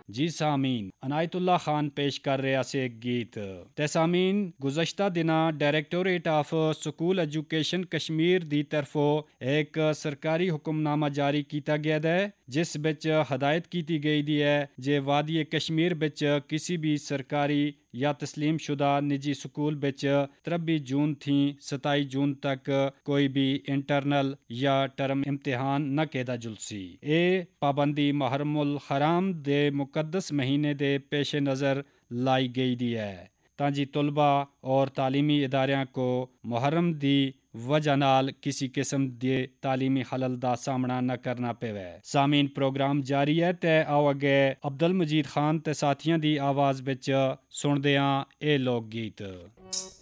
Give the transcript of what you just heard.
जी सामीन, अनायतुल्ला खान पेश कर रहा से एक गीत। ते सामीन, गुज़श्ता दिना directorate of school education Kashmir दी तरफों एक सरकारी हुक्मनामा जारी किया गया है, जिस विच हदायत की गई दी है जे वादी कश्मीर विच किसी भी सरकारी या तस्लीम शुदा निजी स्कूल विच 23 जून थी 27 जून तक कोई भी इंटरनल या टर्म इम्तिहान न केदा जुलसी। ए पाबंदी मुहर्रमुल हराम दे मुकद्दस महीने दे पेश नज़र लाई गई दी है ताकि तलबा और तालीमी इदारियां को मुहर्रम दी वजह नाल किसी किस्म के तालीमी खलल दा सामना न करना पेवे। सामीन, प्रोग्राम जारी है ते आओ अगे अब्दुल मजीद खान ते साथियां दी आवाज विच सुनदे आं ए लोक गीत।